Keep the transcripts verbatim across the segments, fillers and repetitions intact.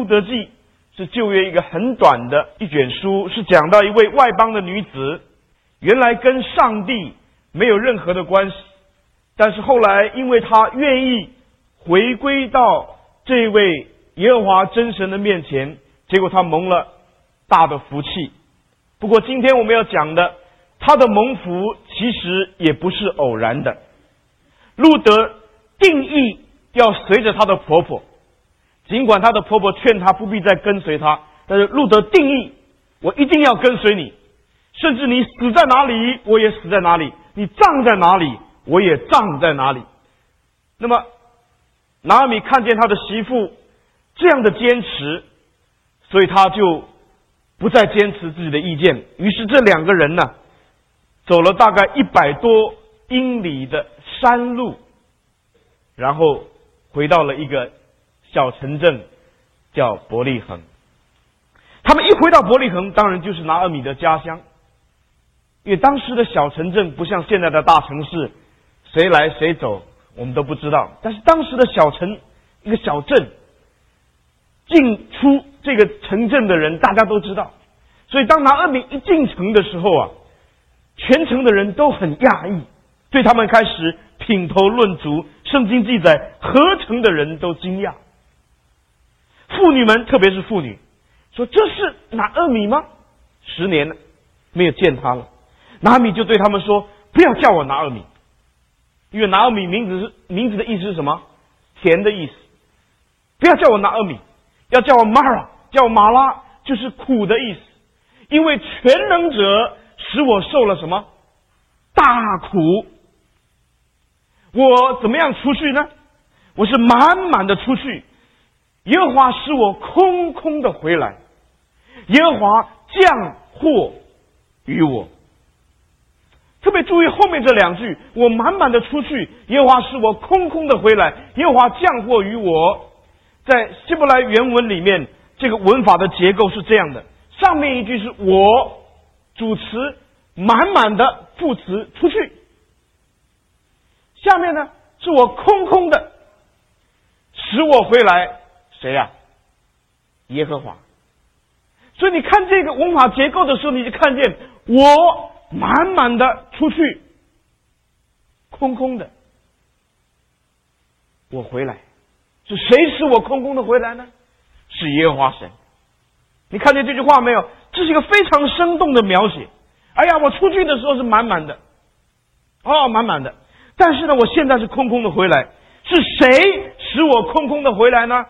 路得记是旧约一个很短的一卷书，是讲到一位外邦的女子，原来跟上帝没有任何的关系，但是后来因为她愿意回归到这位耶和华真神的面前，结果她蒙了大的福气。不过今天我们要讲的，她的蒙福其实也不是偶然的。路得定义要随着她的婆婆，尽管她的婆婆劝她不必再跟随她，但是路得定义，我一定要跟随你，甚至你死在哪里我也死在哪里，你葬在哪里我也葬在哪里。那么拿俄米看见他的媳妇这样的坚持，所以他就不再坚持自己的意见，于是这两个人呢，走了大概一百多英里的山路，然后回到了一个小城镇叫伯利恒。他们一回到伯利恒，当然就是拿俄米的家乡，因为当时的小城镇不像现在的大城市，谁来谁走我们都不知道，但是当时的小城，一个小镇，进出这个城镇的人大家都知道，所以当拿俄米一进城的时候啊，全城的人都很讶异，对他们开始品头论足。圣经记载，合城的人都惊讶，妇女们，特别是妇女，说这是拿俄米吗？十年了没有见他了。拿俄米就对他们说，不要叫我拿俄米，因为拿俄米名字是名字的意思是什么？甜的意思。不要叫我拿俄米，要叫我玛拉，叫我玛拉，就是苦的意思。因为全能者使我受了什么？大苦。我怎么样出去呢？我是满满的出去，耶和华使我空空的回来，耶和华降祸于我。特别注意后面这两句，我满满的出去，耶和华使我空空的回来，耶和华降祸于我。在希伯来原文里面，这个文法的结构是这样的，上面一句是我，主词满满的副词出去，下面呢是我空空的，使我回来，谁呀、啊？耶和华。所以你看这个文法结构的时候，你就看见我满满的出去，空空的我回来。是谁使我空空的回来呢？是耶和华神。你看见这句话没有？这是一个非常生动的描写。哎呀，我出去的时候是满满的，哦，满满的，但是呢，我现在是空空的回来。是谁使我空空的回来呢？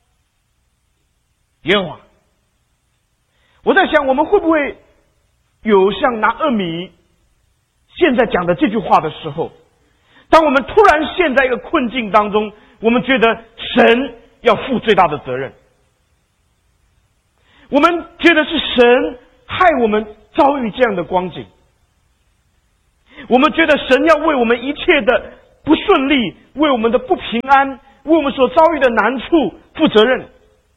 耶和华。我在想，我们会不会有像拿俄米现在讲的这句话的时候，当我们突然陷在一个困境当中，我们觉得神要负最大的责任，我们觉得是神害我们遭遇这样的光景，我们觉得神要为我们一切的不顺利，为我们的不平安，为我们所遭遇的难处负责任。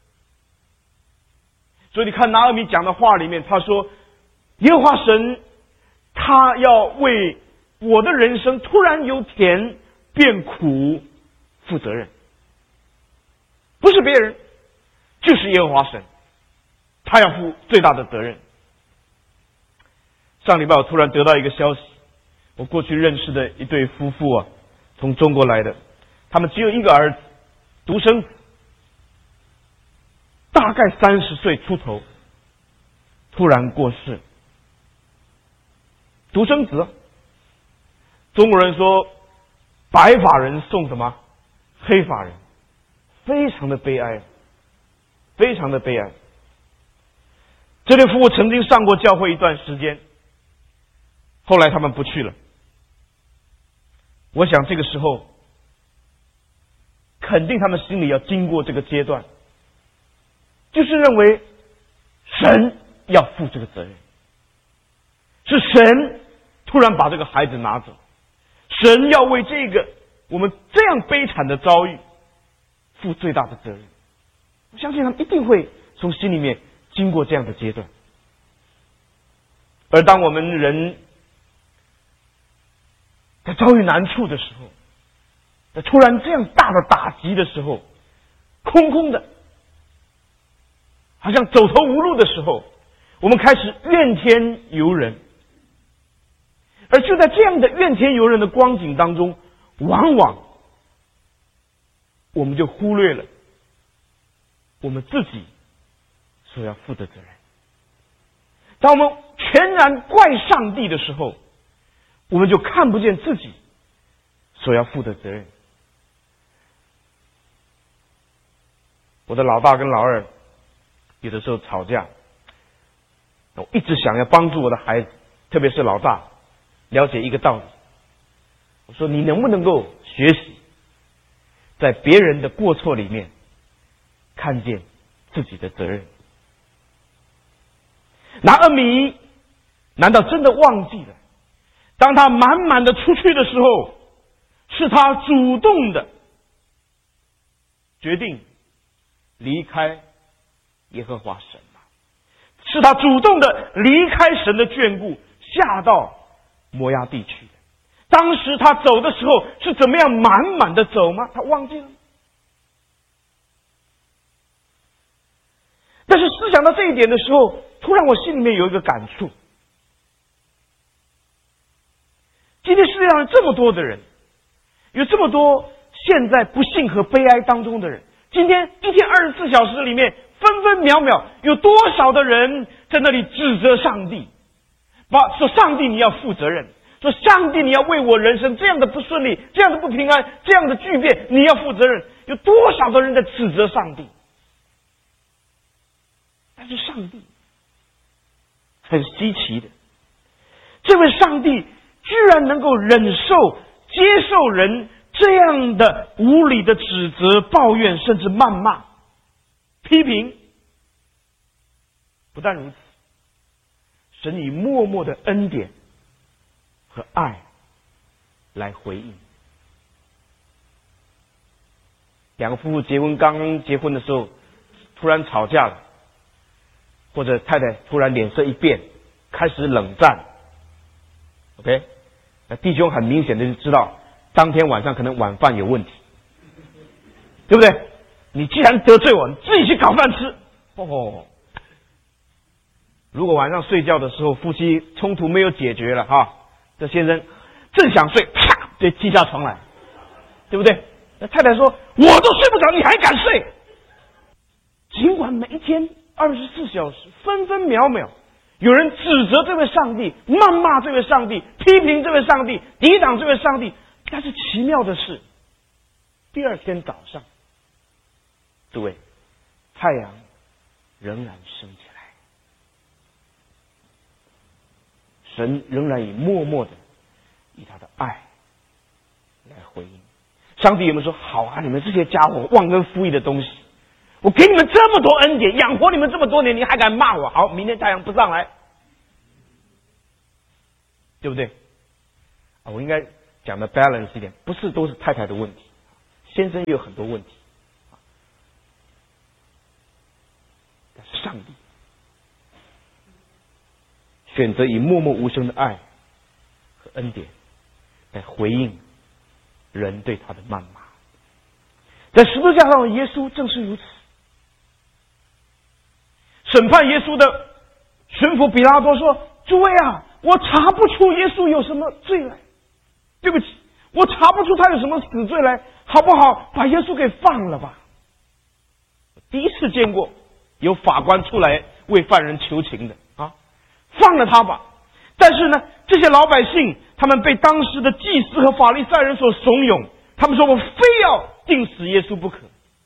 所以你看拿俄米讲的话里面，他说耶和华神他要为我的人生突然由甜变苦负责任，不是别人，就是耶和华神，他要负最大的责任。上礼拜我突然得到一个消息，我过去认识的一对夫妇啊，从中国来的，他们只有一个儿子，独生子，大概三十岁出头，突然过世。独生子，中国人说白发人送什么黑发人，非常的悲哀，非常的悲哀。这对夫妇曾经上过教会一段时间，后来他们不去了。我想这个时候肯定他们心里要经过这个阶段，就是认为神要负这个责任，是神突然把这个孩子拿走，神要为这个我们这样悲惨的遭遇负最大的责任。我相信他们一定会从心里面经过这样的阶段。而当我们人在遭遇难处的时候，在突然这样大的打击的时候，空空的， 好像走投无路的时候，我们开始怨天尤人。而就在这样的怨天尤人的光景当中，往往我们就忽略了我们自己所要负的责任。当我们全然怪上帝的时候，我们就看不见自己所要负的责任。我的老大跟老二有的时候吵架，我一直想要帮助我的孩子，特别是老大了解一个道理。我说你能不能够学习在别人的过错里面看见自己的责任？拿俄米难道真的忘记了当他满满的出去的时候，是他主动的决定离开耶和华神吗？是他主动的离开神的眷顾，下到摩押地区的。当时他走的时候是怎么样满满的走吗？他忘记了吗？但是思想到这一点的时候，突然我心里面有一个感触。今天世界上有这么多的人，有这么多现在不幸和悲哀当中的人，今天一天二十四小时里面分分秒秒有多少的人在那里指责上帝，把说上帝你要负责任，说上帝你要为我人生这样的不顺利，这样的不平安，这样的巨变你要负责任。有多少的人在指责上帝？但是上帝很稀奇的，这位上帝居然能够忍受接受人这样的无理的指责、抱怨，甚至谩骂、批评。不但如此，神以默默的恩典和爱来回应。两个夫妇结婚刚刚结婚的时候，突然吵架了，或者太太突然脸色一变，开始冷战。OK， 那弟兄很明显的就知道，当天晚上可能晚饭有问题，对不对？你既然得罪我，你自己去搞饭吃。哦，如果晚上睡觉的时候夫妻冲突没有解决了哈，这先生正想睡，啪就踢下床来，对不对？那太太说：“我都睡不着，你还敢睡？”尽管每一天二十四小时分分秒秒有人指责这位上帝，谩骂这位上帝，批评这位上帝，抵挡这位上帝，但是奇妙的是，第二天早上，诸位，太阳仍然升起来，神仍然以默默的以他的爱来回应。上帝有没有说：“好啊，你们这些家伙忘恩负义的东西，我给你们这么多恩典，养活你们这么多年，你还敢骂我？好，明天太阳不上来，对不对？”啊，我应该讲的 balance 一点，不是都是太太的问题，先生也有很多问题。但是上帝选择以默默无声的爱和恩典来回应人对他的谩骂。在十字架上的耶稣正是如此。审判耶稣的巡抚比拉多说：“诸位啊，我查不出耶稣有什么罪来，对不起，我查不出他有什么死罪来，好不好？把耶稣给放了吧。”第一次见过有法官出来为犯人求情的啊，放了他吧。但是呢，这些老百姓他们被当时的祭司和法利赛人所怂恿，他们说：“我非要定死耶稣不可。”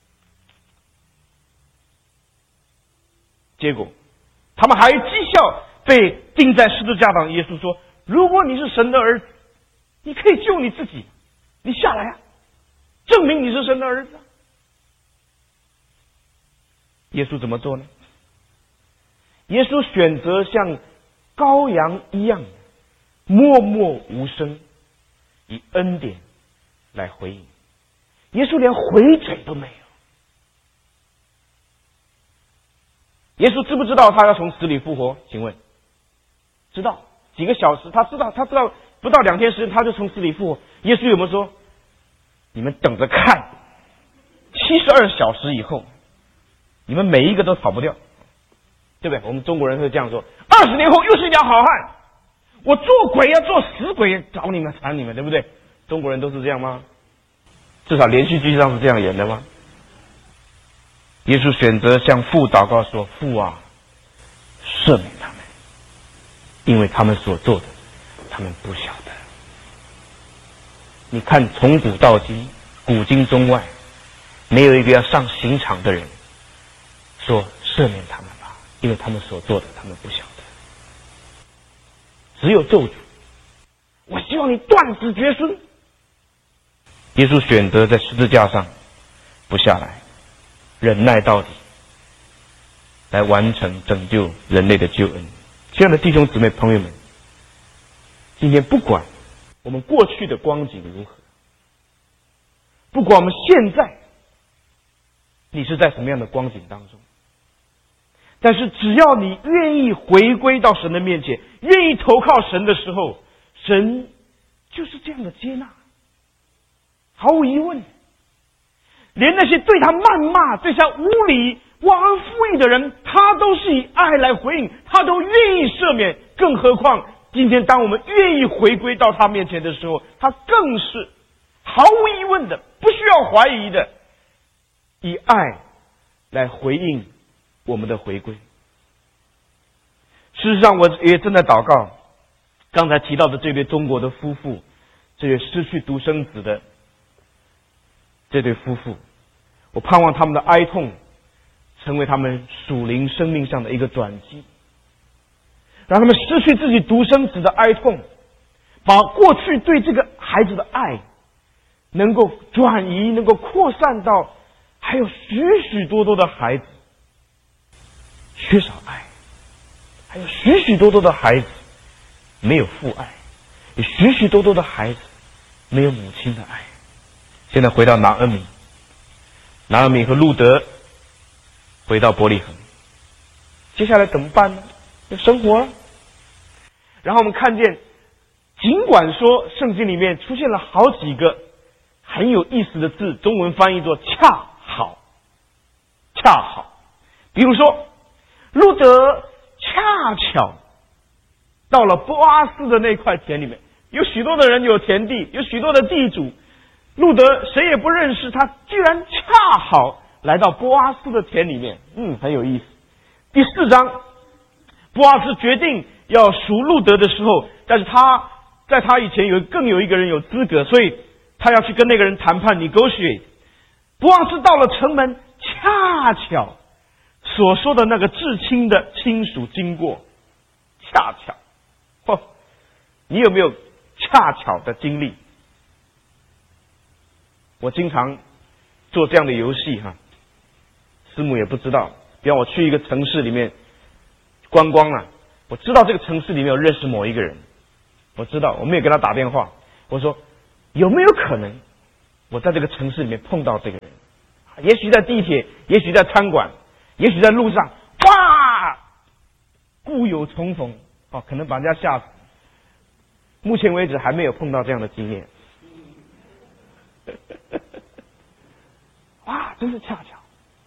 结果他们还讥笑被钉在十字架上的耶稣说：“如果你是神的儿子，你可以救你自己，你下来啊，证明你是神的儿子。”耶稣怎么做呢？耶稣选择像羔羊一样默默无声，以恩典来回应。耶稣连回嘴都没有。耶稣知不知道他要从死里复活？请问，知道？几个小时，他知道，他知道不到两天时间他就从死里复活。耶稣有没有说：“你们等着看，七十二小时以后，你们每一个都跑不掉。” 对不对？我们中国人会这样说：二十年后又是一条好汉，我做鬼呀、啊，做死鬼，找你们缠你们，对不对？中国人都是这样吗？至少连续剧上是这样演的吗？耶稣选择向父祷告说：父啊，赦免他们，因为他们所做的，他们不晓得。你看，从古到今，古今中外，没有一个要上刑场的人说赦免他们吧，因为他们所做的，他们不晓得。只有咒诅，我希望你断子绝孙。耶稣选择在十字架上不下来，忍耐到底，来完成拯救人类的救恩。亲爱的弟兄姊妹朋友们，今天不管我们过去的光景如何，不管我们现在你是在什么样的光景当中，但是只要你愿意回归到神的面前，愿意投靠神的时候，神就是这样的接纳。毫无疑问，连那些对他谩骂、对他无理、忘恩负义的人，他都是以爱来回应，他都愿意赦免。更何况今天当我们愿意回归到他面前的时候，他更是毫无疑问的，不需要怀疑的，以爱来回应我们的回归。事实上，我也正在祷告刚才提到的这对中国的夫妇，这对失去独生子的这对夫妇，我盼望他们的哀痛成为他们属灵生命上的一个转机，让他们失去自己独生子的哀痛，把过去对这个孩子的爱能够转移，能够扩散到还有许许多多的孩子缺少爱，还有许许多多的孩子没有父爱，有许许多多的孩子没有母亲的爱。现在回到拿俄米，拿俄米和路德回到伯利恒，接下来怎么办呢？要生活了。然后我们看见，尽管说圣经里面出现了好几个很有意思的字，中文翻译作恰好，恰好。比如说，路德恰巧到了波阿斯的那块田里面，有许多的人有田地，有许多的地主。路德谁也不认识，他居然恰好来到波阿斯的田里面，嗯，很有意思。第四章，波阿斯决定要赎路德的时候，但是他在他以前有更有一个人有资格，所以他要去跟那个人谈判 negotiate。波阿斯到了城门，恰巧所说的那个至亲的亲属经过，恰巧，哦，你有没有恰巧的经历？我经常做这样的游戏哈，师母也不知道。比方我去一个城市里面观光啊，我知道这个城市里面有认识某一个人，我知道，我没有跟他打电话。我说有没有可能我在这个城市里面碰到这个人？也许在地铁，也许在餐馆，也许在路上，哇，故有重逢，哦，可能把人家吓死。目前为止还没有碰到这样的经验。哇，真是恰巧。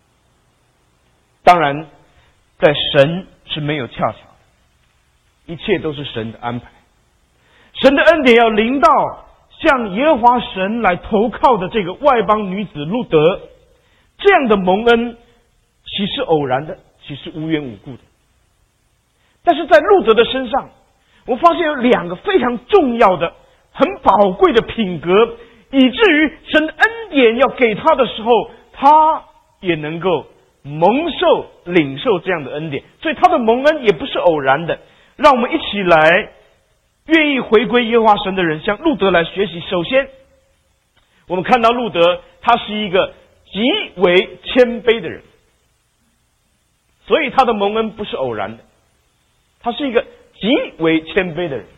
当然，在神是没有恰巧的，一切都是神的安排。神的恩典要临到向耶和华神来投靠的这个外邦女子路德，这样的蒙恩岂是偶然的，岂是无缘无故的？但是在路德的身上，我发现有两个非常重要的、很宝贵的品格，以至于神的恩典要给他的时候，他也能够蒙受、领受这样的恩典。所以他的蒙恩也不是偶然的。让我们一起来，愿意回归耶和华神的人向路德来学习。首先，我们看到路德他是一个极为谦卑的人，所以他的蒙恩不是偶然的，他是一个极为谦卑的人。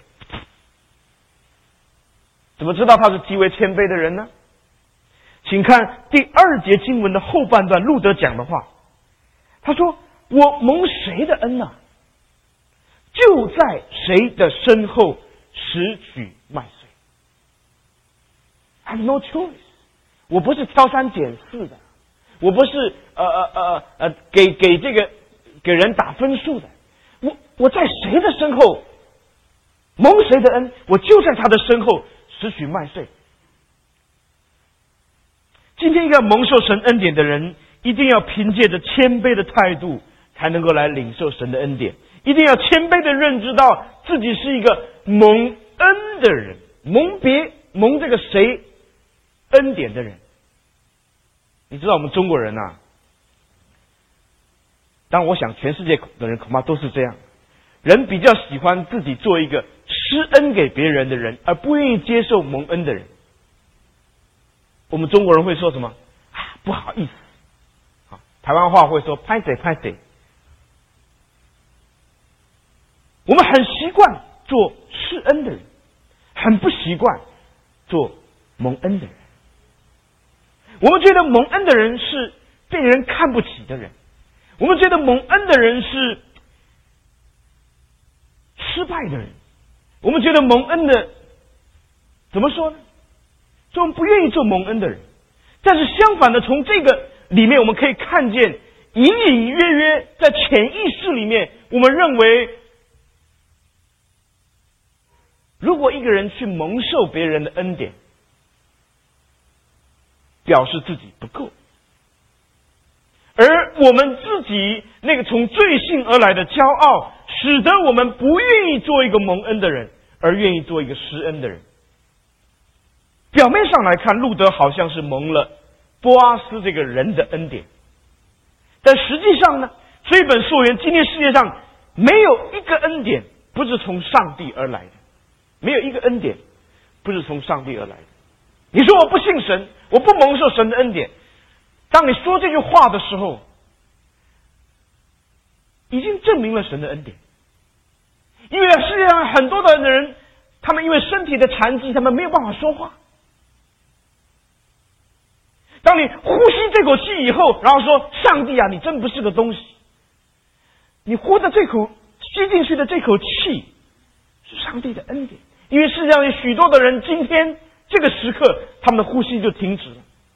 怎么知道他是极为谦卑的人呢？请看第二节经文的后半段，路德讲的话，他说：我蒙谁的恩啊？就在谁的身后拾取麦穗。 I have no choice， 我不是挑三拣四的，我不是呃呃呃呃给给这个给人打分数的。我我在谁的身后蒙谁的恩，我就在他的身后拾取麦穗。今天一个蒙受神恩典的人，一定要凭借着谦卑的态度，才能够来领受神的恩典。一定要谦卑的认知到自己是一个蒙恩的人，蒙别蒙这个谁恩典的人。你知道我们中国人啊，当然我想全世界的人恐怕都是这样，人比较喜欢自己做一个施恩给别人的人，而不愿意接受蒙恩的人。我们中国人会说什么啊？不好意思。好，台湾话会说拍谁拍谁。我们很习惯做施恩的人，很不习惯做蒙恩的人。我们觉得蒙恩的人是被人看不起的人，我们觉得蒙恩的人是失败的人，我们觉得蒙恩的怎么说呢？所以我们不愿意做蒙恩的人。但是相反的，从这个里面我们可以看见，隐隐约约在潜意识里面，我们认为如果一个人去蒙受别人的恩典，表示自己不够，而我们自己那个从罪性而来的骄傲，使得我们不愿意做一个蒙恩的人，而愿意做一个施恩的人。表面上来看，路德好像是蒙了波阿斯这个人的恩典，但实际上呢，追本溯源，今天世界上没有一个恩典不是从上帝而来的，没有一个恩典不是从上帝而来的。你说我不信神，我不蒙受神的恩典，当你说这句话的时候，已经证明了神的恩典。因为世界上很多的人，他们因为身体的残疾，他们没有办法说话。当你呼吸这口气以后，然后说上帝啊，你真不是个东西，你呼的这口吸进去的这口气是上帝的恩典。因为世界上有许多的人，今天这个时刻他们的呼吸就停止了。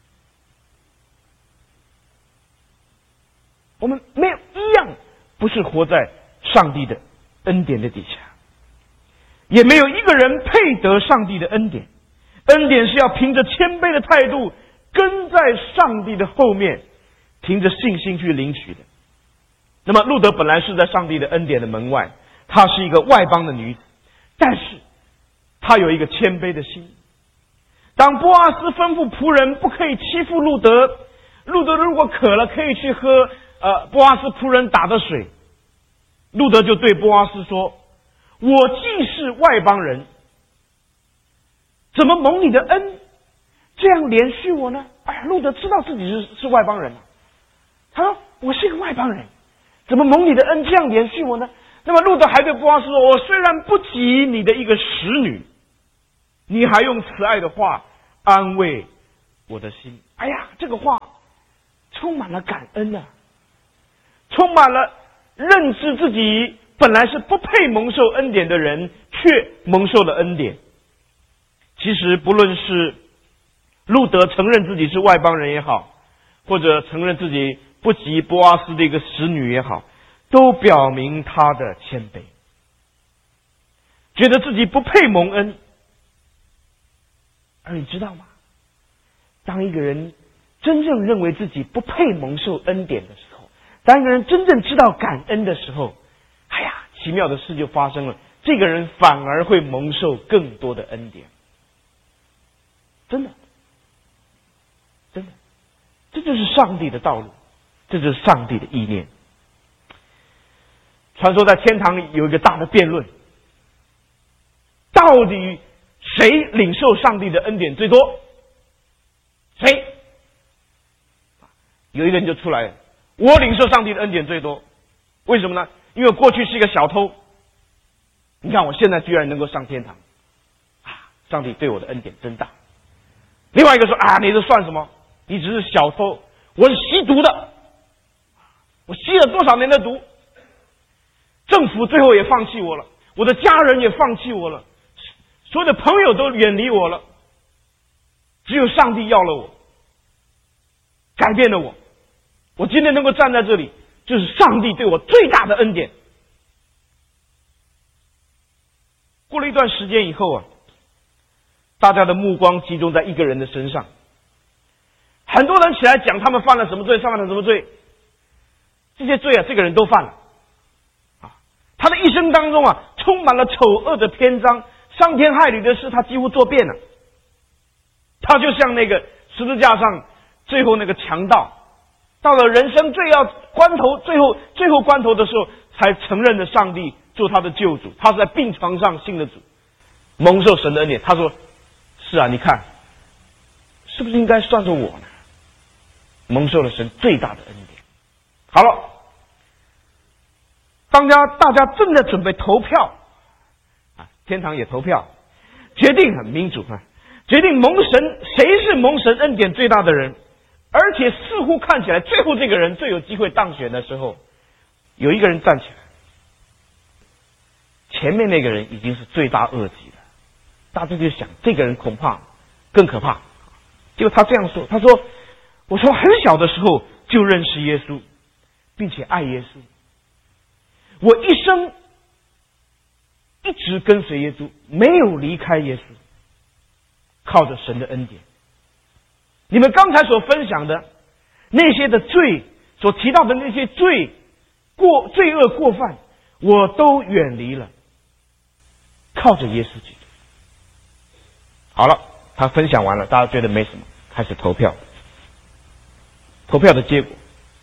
我们没有一样不是活在上帝的恩典的底下，也没有一个人配得上帝的恩典。恩典是要凭着谦卑的态度跟在上帝的后面，凭着信心去领取的。那么路德本来是在上帝的恩典的门外，她是一个外邦的女子，但是她有一个谦卑的心。当波阿斯吩咐仆人不可以欺负路德，路德如果渴了可以去喝呃波阿斯仆人打的水，路德就对波阿斯说，我既是外邦人，怎么蒙你的恩这样连续我呢？哎呀，路德知道自己是是外邦人，他说我是个外邦人，怎么蒙你的恩这样连续我呢？那么路德还对波阿斯说，我虽然不及你的一个使女，你还用慈爱的话安慰我的心。哎呀，这个话充满了感恩啊，充满了认知自己本来是不配蒙受恩典的人，却蒙受了恩典。其实不论是路德承认自己是外邦人也好，或者承认自己不及波阿斯的一个使女也好，都表明他的谦卑，觉得自己不配蒙恩。而你知道吗？当一个人真正认为自己不配蒙受恩典的时候，当一个人真正知道感恩的时候，哎呀，奇妙的事就发生了，这个人反而会蒙受更多的恩典。真的，真的，这就是上帝的道路，这就是上帝的意念。传说在天堂里有一个大的辩论，到底谁领受上帝的恩典最多？谁？有一个人就出来了，我领受上帝的恩典最多。为什么呢？因为我过去是一个小偷，你看我现在居然能够上天堂，啊，上帝对我的恩典真大。另外一个说啊，你这算什么？你只是小偷，我是吸毒的，我吸了多少年的毒，政府最后也放弃我了，我的家人也放弃我了，所有的朋友都远离我了，只有上帝要了我，改变了我，我今天能够站在这里， 这是上帝对我最大的恩典。过了一段时间以后啊，大家的目光集中在一个人的身上，很多人起来讲他们犯了什么罪，犯了什么罪，这些罪啊，这个人都犯了啊。他的一生当中啊，充满了丑恶的篇章，伤天害理的事，他几乎做遍了。他就像那个十字架上最后那个强盗，到了人生最要关头，最后最后关头的时候，才承认了上帝做他的救主。他是在病床上信了主，蒙受神的恩典。他说：“是啊，你看，是不是应该算作我呢？蒙受了神最大的恩典。”好了，当家大家正在准备投票啊，天堂也投票，决定很民主啊。决定蒙神，谁是蒙神恩典最大的人，而且似乎看起来最后这个人最有机会当选的时候，有一个人站起来，前面那个人已经是罪大恶极了，大家就想这个人恐怕更可怕。结果他这样说，他说：“我从很小的时候就认识耶稣，并且爱耶稣，我一生一直跟随耶稣，没有离开耶稣。靠着神的恩典，你们刚才所分享的那些的罪，所提到的那些罪过罪恶过犯，我都远离了，靠着耶稣基督。”好了，他分享完了，大家觉得没什么，开始投票。投票的结果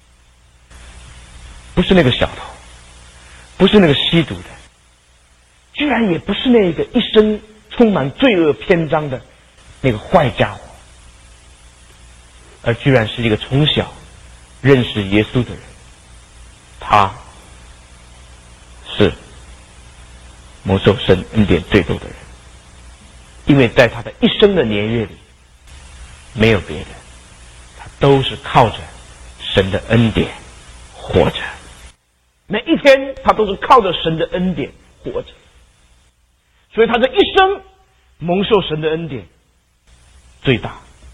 不是那个小偷，不是那个吸毒的，居然也不是那个一生充满罪恶篇章的那个坏家伙，而居然是一个从小认识耶稣的人。他是蒙受神恩典最多的人，因为在他的一生的年月里，没有别的，他都是靠着神的恩典活着，每一天他都是靠着神的恩典活着，所以他这一生蒙受神的恩典最大。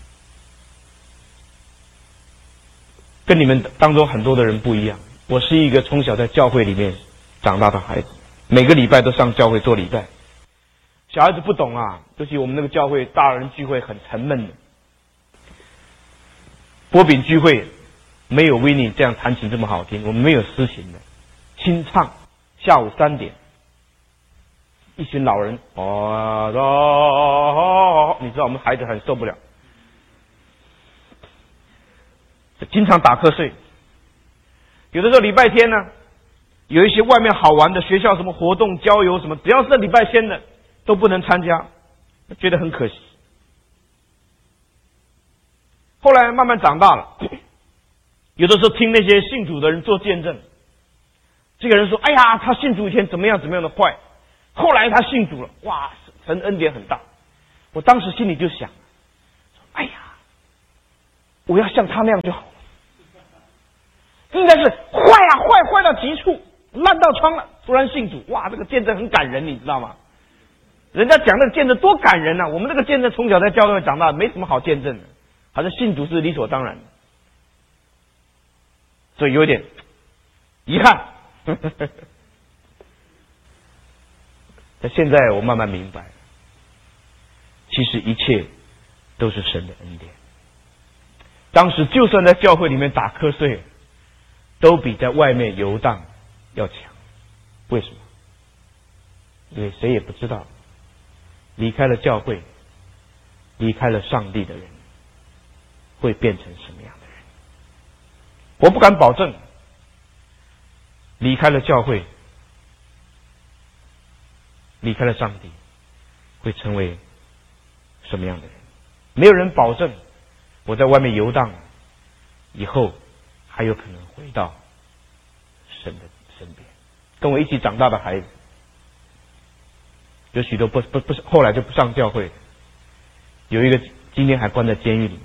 跟你们当中很多的人不一样，我是一个从小在教会里面长大的孩子，每个礼拜都上教会做礼拜。小孩子不懂啊，尤其我们那个教会大人聚会很沉闷的，波饼聚会没有维尼这样弹琴这么好听，我们没有私琴的，清唱，下午三点，一群老人哦哦，你知道我们孩子很受不了，经常打瞌睡。有的时候礼拜天呢，有一些外面好玩的学校什么活动、郊游什么，只要是礼拜天的都不能参加，觉得很可惜。后来慢慢长大了，有的时候听那些信主的人做见证，这个人说：“哎呀，他信主以前怎么样怎么样的坏，后来他信主了，哇，神恩典很大。”我当时心里就想：“哎呀，我要像他那样就好了。应该是坏啊，坏坏到极处，烂到窗了，突然信主，哇，这个见证很感人，你知道吗？人家讲那个见证多感人啊！我们这个见证从小在教会长大，没什么好见证的，好像信主是理所当然的，所以有点遗憾。但现在我慢慢明白，其实一切都是神的恩典。当时就算在教会里面打瞌睡，都比在外面游荡要强。为什么？因为谁也不知道，离开了教会，离开了上帝的人，会变成什么样的人。我不敢保证，离开了教会，离开了上帝，会成为什么样的人。没有人保证我在外面游荡以后还有可能回到神的身边。跟我一起长大的孩子，有许多不不不是后来就不上教会，有一个今天还关在监狱里面，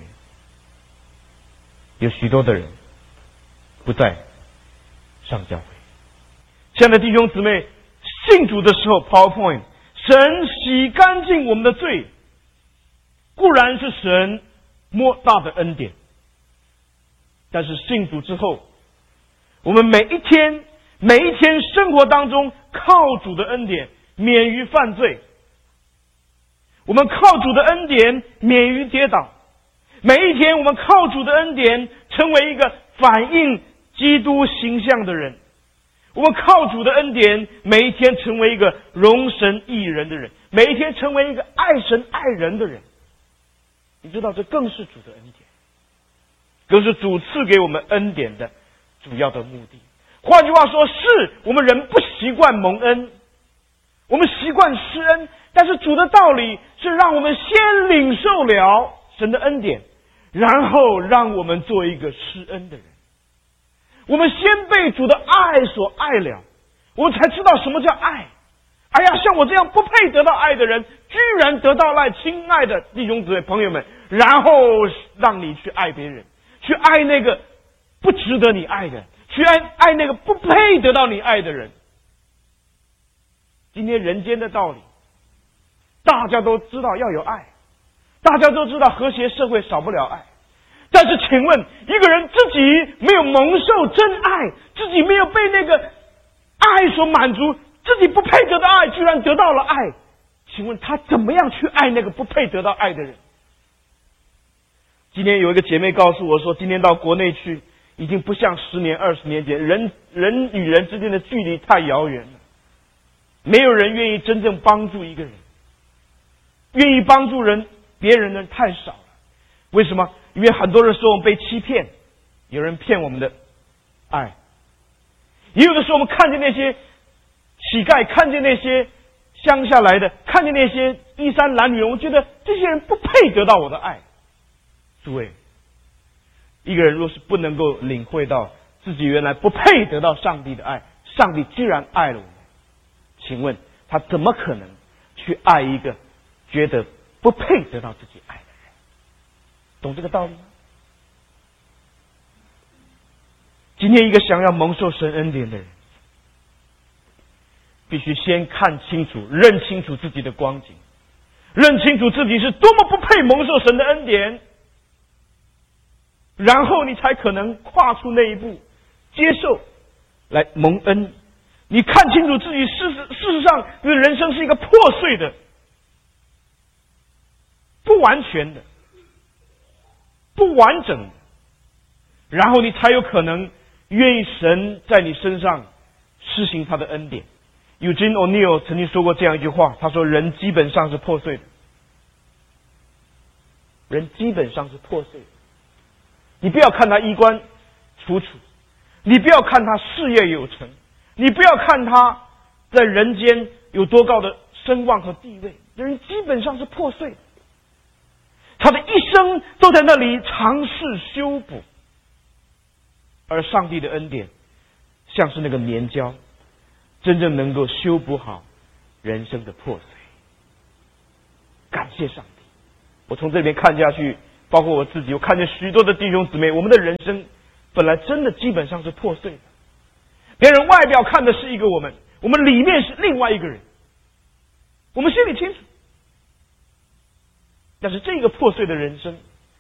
有许多的人不再上教会。亲爱的弟兄姊妹，信主的时候 PowerPoint， 神洗干净我们的罪，固然是神莫大的恩典，但是信主之后， 我们每一天每一天生活当中靠主的恩典免于犯罪，我们靠主的恩典免于跌倒，每一天我们靠主的恩典成为一个反映基督形象的人，我们靠主的恩典每一天成为一个荣神益人的人，每一天成为一个爱神爱人的人。你知道这更是主的恩典，更是主赐给我们恩典的主要的目的。换句话说，是我们人不习惯蒙恩，我们习惯施恩，但是主的道理是让我们先领受了神的恩典，然后让我们做一个施恩的人。我们先被主的爱所爱了，我们才知道什么叫爱。哎呀，像我这样不配得到爱的人，居然得到爱，亲爱的弟兄姊妹朋友们，然后让你去爱别人，去爱那个不值得你爱的，去爱爱那个不配得到你爱的人。今天人间的道理，大家都知道要有爱，大家都知道和谐社会少不了爱。但是请问，一个人自己没有蒙受真爱，自己没有被那个爱所满足，自己不配得到爱，居然得到了爱，请问他怎么样去爱那个不配得到爱的人？今天有一个姐妹告诉我说，今天到国内去已经不像十年二十年前，人人与人之间的距离太遥远了，没有人愿意真正帮助一个人，愿意帮助人别人的人太少了。为什么？因为很多的时候我们被欺骗，有人骗我们的爱，也有的时候我们看见那些乞丐，看见那些乡下来的，看见那些衣衫褴褛，我觉得这些人不配得到我的爱。诸位，一个人若是不能够领会到自己原来不配得到上帝的爱，上帝居然爱了我们，请问他怎么可能去爱一个觉得不配得到自己爱的人？懂这个道理吗？今天一个想要蒙受神恩典的人，必须先看清楚，认清楚自己的光景，认清楚自己是多么不配蒙受神的恩典，然后你才可能跨出那一步，接受来蒙恩。你看清楚自己事实事实上你的人生是一个破碎的、不完全的、不完整的，然后你才有可能愿意神在你身上施行他的恩典。Eugene O'Neill 曾经说过这样一句话，他说人基本上是破碎的，人基本上是破碎的。你不要看他衣冠楚楚，你不要看他事业有成，你不要看他在人间有多高的声望和地位，人基本上是破碎的。他的一生都在那里尝试修补，而上帝的恩典像是那个棉胶，真正能够修补好人生的破碎。感谢上帝！我从这边看下去，包括我自己，我看见许多的弟兄姊妹，我们的人生本来真的基本上是破碎的。别人外表看的是一个我们，我们里面是另外一个人，我们心里清楚。但是这个破碎的人生，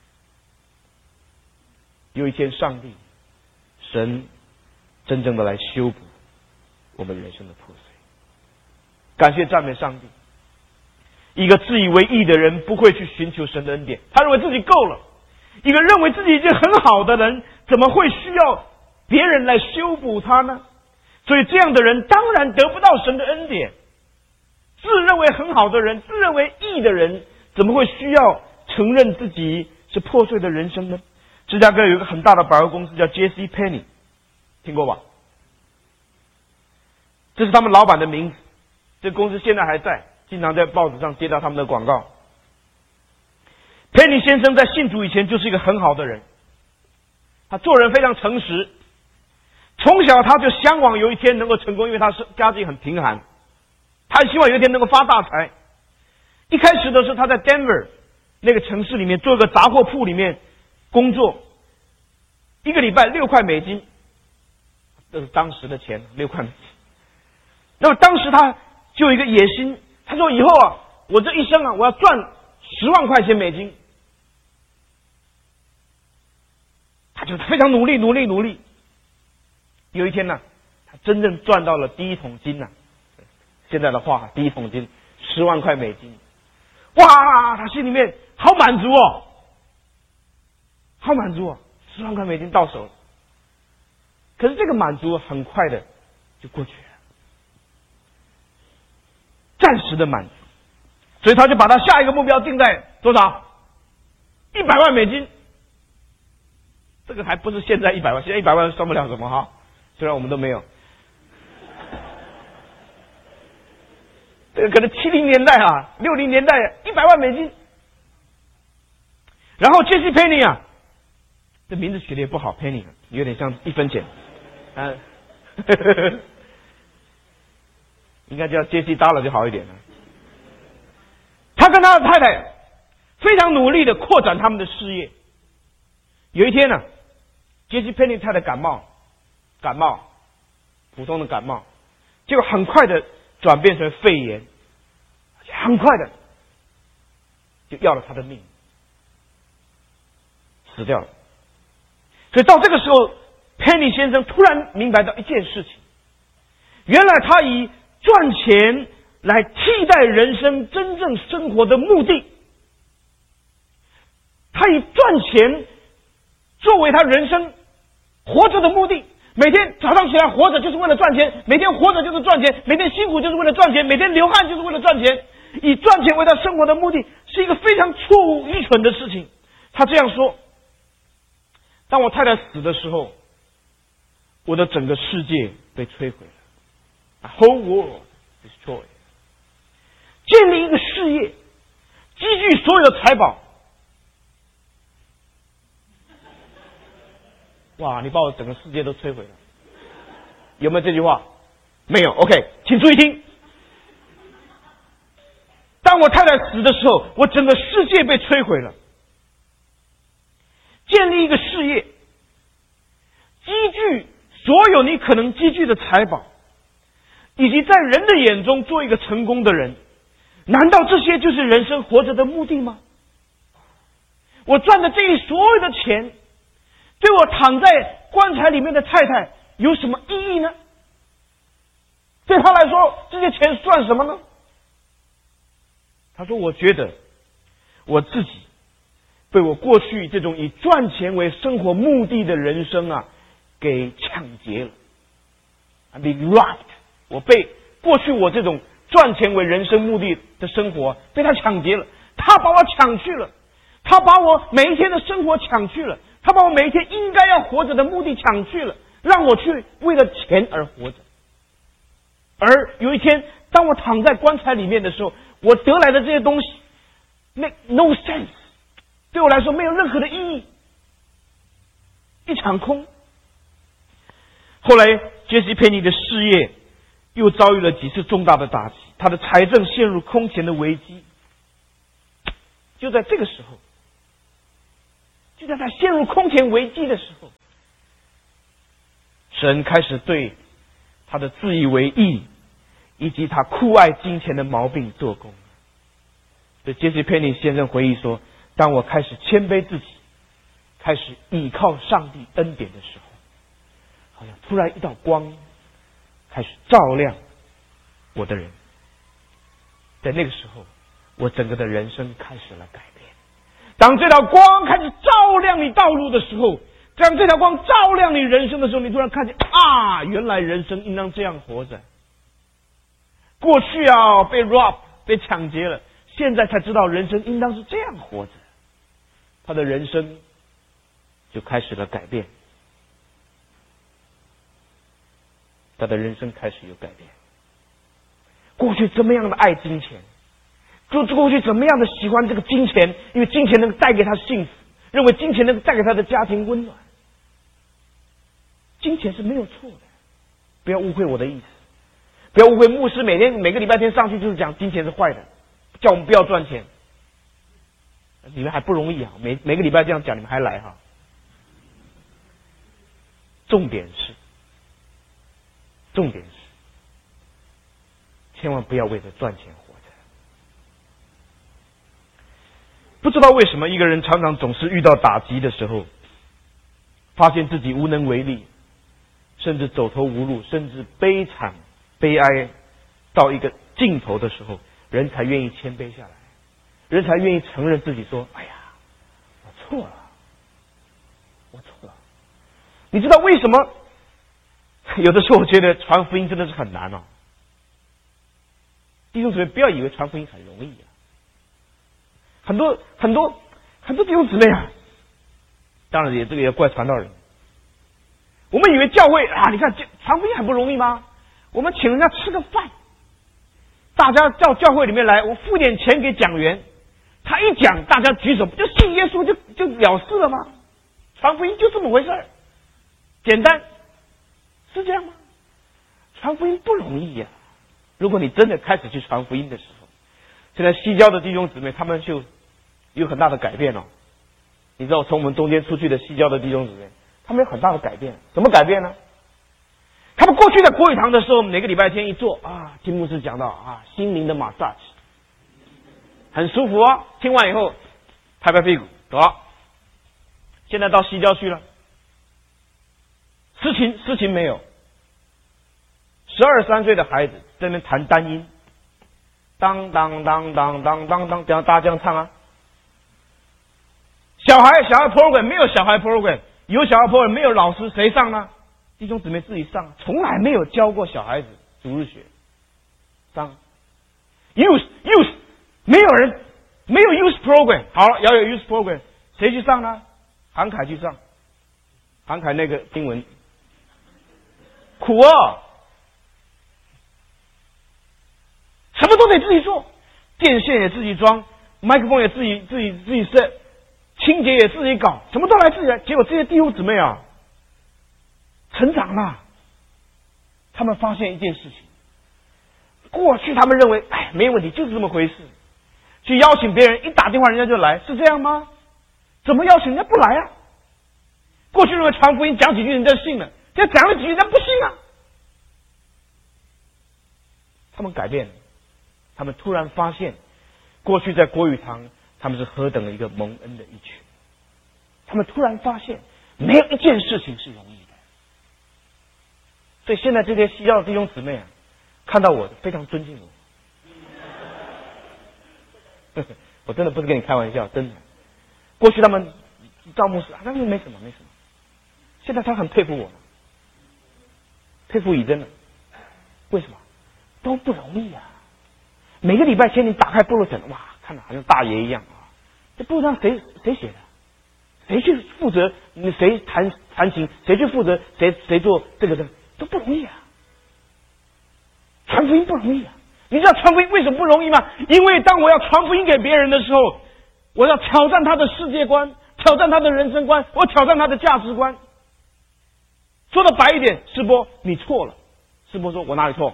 有一天上帝神真正的来修补我们人生的破碎。感谢赞美上帝！一个自以为义的人不会去寻求神的恩典，他认为自己够了。一个认为自己已经很好的人，怎么会需要别人来修补他呢？所以这样的人当然得不到神的恩典。自认为很好的人，自认为义的人，怎么会需要承认自己是破碎的人生呢？芝加哥有一个很大的百货公司叫 J C Penney， 听过吧？这是他们老板的名字，这个公司现在还在，经常在报纸上接到他们的广告。Penney 先生在信主以前就是一个很好的人，他做人非常诚实，从小他就向往有一天能够成功，因为他是家境很贫寒，他希望有一天能够发大财。一开始的时候，他在 Denver 那个城市里面做个杂货铺里面工作，一个礼拜六块美金，这是当时的钱，六块美金。那么当时他就有一个野心，他说以后啊，我这一生啊，我要赚十万块钱美金。他就非常努力，努力，努力。 有一天呢，他真正赚到了第一桶金呐、啊，现在的话，第一桶金十万块美金，哇，他心里面好满足哦，好满足哦，十万块美金到手了。可是这个满足很快的就过去了，暂时的满足，所以他就把他下一个目标定在多少？一百万美金。这个还不是现在一百万，现在一百万算不了什么哈，虽然我们都没有。这个可能七零年代啊，六零年代一百万美金。然后杰西·佩尼啊，这名字取得也不好 ，Penny 有点像一分钱，啊，应该叫杰西·达了就好一点了。他跟他的太太非常努力的扩展他们的事业。有一天呢、啊，杰西·佩尼太太感冒，感冒，普通的感冒，结果很快的转变成肺炎，很快的就要了他的命，死掉了。所以到这个时候，佩尼先生突然明白到一件事情，原来他以赚钱来替代人生真正生活的目的，他以赚钱作为他人生活着的目的，每天早上起来活着就是为了赚钱，每天活着就是赚钱，每天辛苦就是为了赚钱，每天流汗就是为了赚钱，以赚钱为他生活的目的是一个非常错误愚蠢的事情。他这样说，当我太太死的时候，我的整个世界被摧毁了， The whole world destroyed。 建立一个事业，积聚所有的财宝。哇，你把我整个世界都摧毁了，有没有这句话？没有。 OK， 请注意听，当我太太死的时候，我整个世界被摧毁了。建立一个事业，积聚所有你可能积聚的财宝，以及在人的眼中做一个成功的人，难道这些就是人生活着的目的吗？我赚的这一所有的钱，对我躺在棺材里面的太太有什么意义呢？对他来说，这些钱算什么呢？他说，我觉得我自己被我过去这种以赚钱为生活目的的人生啊给抢劫了。 I'm being robbed， 我被过去我这种赚钱为人生目的的生活被他抢劫了，他把我抢去了，他把我每一天的生活抢去了，他把我每一天应该要活着的目的抢去了，让我去为了钱而活着。而有一天，当我躺在棺材里面的时候，我得来的这些东西 make no sense， 对我来说没有任何的意义，一场空。后来杰西·佩尼的事业又遭遇了几次重大的打击，他的财政陷入空前的危机。就在这个时候，就在他陷入空前危机的时候，神开始对他的自以为意以及他酷爱金钱的毛病做工。对杰西·佩尼先生回忆说，当我开始谦卑自己，开始倚靠上帝恩典的时候，好像突然一道光开始照亮我的人。在那个时候，我整个的人生开始了改变。当这道光开始照亮你道路的时候，当这条光照亮你人生的时候，你突然看见啊，原来人生应当这样活着。过去啊被 rob 被抢劫了，现在才知道人生应当是这样活着。他的人生就开始了改变，他的人生开始有改变。过去怎么样的爱金钱，就过去怎么样的喜欢这个金钱，因为金钱能够带给他幸福，认为金钱能够带给他的家庭温暖。金钱是没有错的，不要误会我的意思，不要误会牧师每天每个礼拜天上去就是讲金钱是坏的，叫我们不要赚钱。你们还不容易啊，每每个礼拜这样讲，你们还来哈。重点是，重点是，千万不要为了赚钱活着。不知道为什么一个人常常总是遇到打击的时候，发现自己无能为力， 甚至走投无路，甚至悲惨、悲哀到一个尽头的时候，人才愿意谦卑下来，人才愿意承认自己说：“哎呀，我错了，我错了。”你知道为什么？有的时候我觉得传福音真的是很难哦。弟兄姊妹，不要以为传福音很容易啊！很多很多很多弟兄姊妹啊，当然也这个也怪传道人。我们以为教会啊，你看传福音很不容易吗？我们请人家吃个饭，大家到教会里面来，我付点钱给讲员，他一讲，大家举手，不就信耶稣就就了事了吗？传福音就这么回事儿，简单，是这样吗？传福音不容易呀、啊！如果你真的开始去传福音的时候，现在西郊的弟兄姊妹他们就有很大的改变哦。你知道，从我们中间出去的西郊的弟兄姊妹，他们有很大的改变。怎么改变呢？他们过去在国语堂的时候，每个礼拜天一坐啊，听牧师讲到啊，心灵的马萨很舒服哦。听完以后，拍拍屁股走。现在到西郊去了，诗情诗情没有。十二三岁的孩子在那边弹单音，当当当当当当当，这样大家这样唱啊。小孩小孩 program 没有小孩 program， 有小孩 program 没有老师，谁上呢？弟兄姊妹自己上，从来没有教过小孩子主日学。上 youth youth 没有人没有 youth program， 好了，要有 youth program， 谁去上呢？韩凯去上，韩凯那个经文苦哦。什么都得自己做，电线也自己装，麦克风也自己自己自己设，清洁也自己搞，什么都来自己来。结果这些弟兄姊妹啊，成长了。他们发现一件事情，过去他们认为哎没问题，就是这么回事，去邀请别人，一打电话人家就来，是这样吗？怎么邀请人家不来啊？过去认为传福音讲几句人家信了，现在讲了几句人家不信啊。他们改变了。他们突然发现，过去在国语堂，他们是何等的一个蒙恩的一群。他们突然发现，没有一件事情是容易的。所以现在这些西教的弟兄姊妹啊，看到我非常尊敬我。我真的不是跟你开玩笑，真的。过去他们赵牧师啊，那没什么没什么。现在他很佩服我，佩服以真了。为什么？都不容易啊。每个礼拜天你打开部落讲，哇，看着好像大爷一样啊！这部落上谁谁写的？谁去负责？你谁弹弹琴？谁去负责？谁谁做这个的？都不容易啊！传福音不容易啊！你知道传福音为什么不容易吗？因为当我要传福音给别人的时候，我要挑战他的世界观，挑战他的人生观，我挑战他的价值观。说的白一点，师伯你错了。师伯说我哪里错？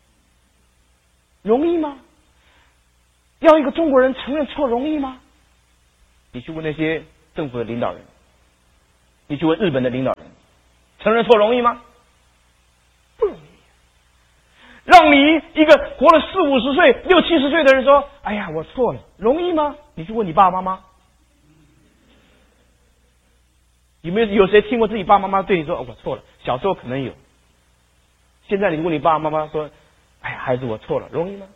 容易吗？要一个中国人承认错容易吗？你去问那些政府的领导人，你去问日本的领导人，承认错容易吗？不容易。让你一个活了四五十岁、六七十岁的人说：“哎呀，我错了。”容易吗？你去问你爸爸妈妈，有没有有谁听过自己爸爸妈妈对你说：“哦，我错了。”小时候可能有，现在你问你爸爸妈妈说：“哎呀，孩子，我错了。”容易吗？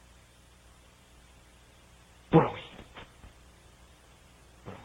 不容易。不容易。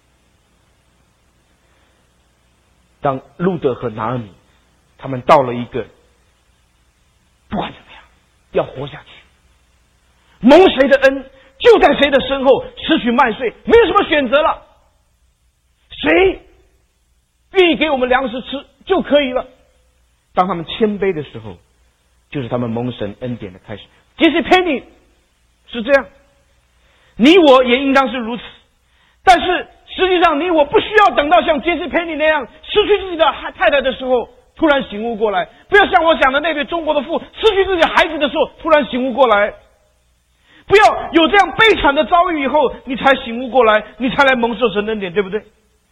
当路德和拿俄米他们到了一个不管怎么样要活下去，蒙谁的恩就在谁的身后拾取麦穗，没有什么选择了，谁愿意给我们粮食吃就可以了。当他们谦卑的时候，就是他们蒙神恩典的开始。J C Penney 是这样，你我也应当是如此。但是实际上，你我不需要等到像 J C Penney 那样失去自己的太太的时候突然醒悟过来，不要像我讲的那对中国的父失去自己孩子的时候突然醒悟过来，不要有这样悲惨的遭遇以后你才醒悟过来，你才来蒙受神恩典，对不对？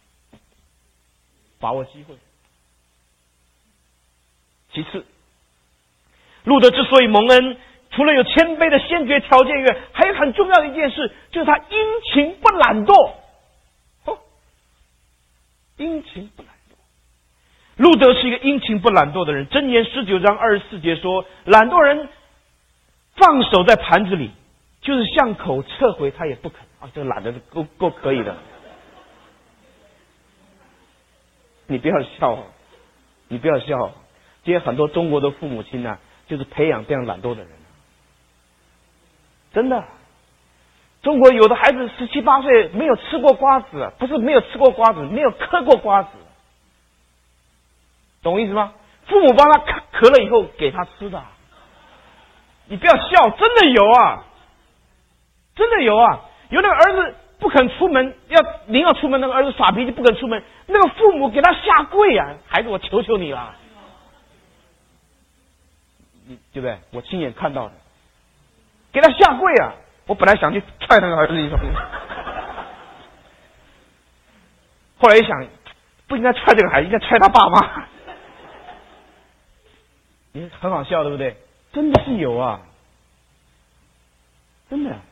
把握机会。其次，路德之所以蒙恩，除了有谦卑的先决条件以外，还有很重要的一件事，就是他殷勤不懒惰。哦，殷勤不懒惰。 路德是一个殷勤不懒惰的人。箴言十九章二十四节说，懒惰人放手在盘子里，就是向口撤回他也不肯。啊，这个懒得够够可以的。你不要笑，你不要笑。今天很多中国的父母亲呢、啊，就是培养这样懒惰的人。真的，中国有的孩子十七八岁没有吃过瓜子，不是没有吃过瓜子，没有嗑过瓜子。懂我意思吗？父母帮他咳咳了以后给他吃的，你不要笑，真的有啊，真的有啊！有那个儿子不肯出门，要临要出门，那个儿子耍脾气不肯出门，那个父母给他下跪啊！孩子，我求求你了，你对不对？我亲眼看到的，给他下跪啊！我本来想去踹那个儿子一手，后来一想，不应该踹这个孩子，应该踹他爸妈。你很好笑，对不对？真的是有啊，真的。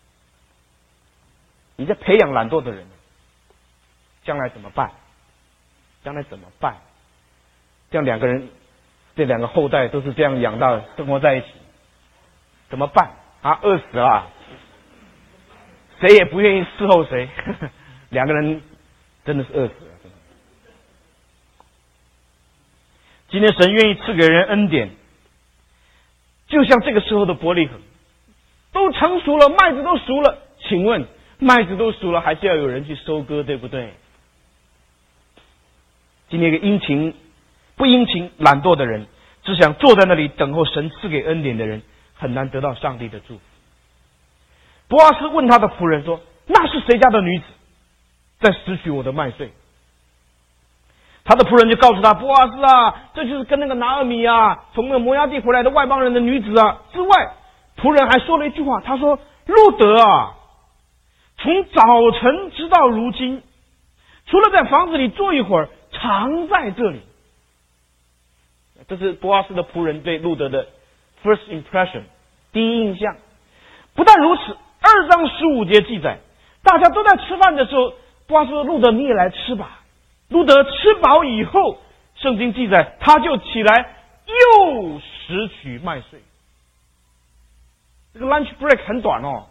你在培养懒惰的人，将来怎么办？将来怎么办？这样两个人，这两个后代都是这样养大，生活在一起，怎么办？啊，饿死了，谁也不愿意伺候谁，呵呵两个人真的是饿死了。今天神愿意赐给人恩典，就像这个时候的伯利恒，都成熟了，麦子都熟了，请问麦子都熟了，还是要有人去收割，对不对？今天一个殷勤不殷勤懒惰的人，只想坐在那里等候神赐给恩典的人，很难得到上帝的祝福。波阿斯问他的仆人说，那是谁家的女子在拾取我的麦穗？他的仆人就告诉他，波阿斯啊，这就是跟那个拿俄米啊从那个摩押地回来的外邦人的女子啊。之外，仆人还说了一句话，他说，路德啊，从早晨直到如今，除了在房子里坐一会儿，常在这里。这是波阿斯的仆人对路德的 first impression 第一印象。不但如此，二章十五节记载，大家都在吃饭的时候，波阿斯说，路德你也来吃吧。路德吃饱以后，圣经记载他就起来又拾取麦穗。这个 lunch break 很短哦，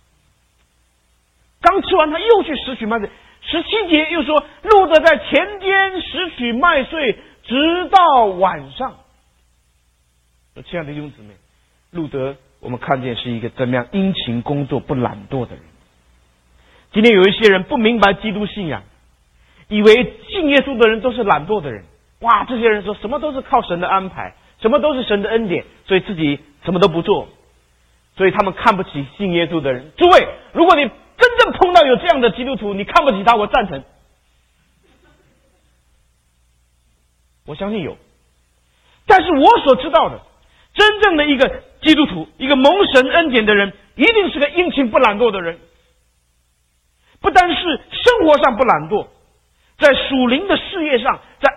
刚吃完他又去拾取麦穗。十七节又说，路德在田间拾取麦穗，直到晚上。亲爱的弟兄姊妹，路德我们看见是一个怎么样殷勤工作不懒惰的人。今天有一些人不明白基督信仰，以为信耶稣的人都是懒惰的人。哇，这些人说什么都是靠神的安排，什么都是神的恩典，所以自己什么都不做，所以他们看不起信耶稣的人。诸位，如果你真正碰到有这样的基督徒，你看不起他，我赞成。我相信有。但是我所知道的，真正的一个基督徒，一个蒙神恩典的人，一定是个殷勤不懒惰的人。不单是生活上不懒惰，在属灵的事业上，在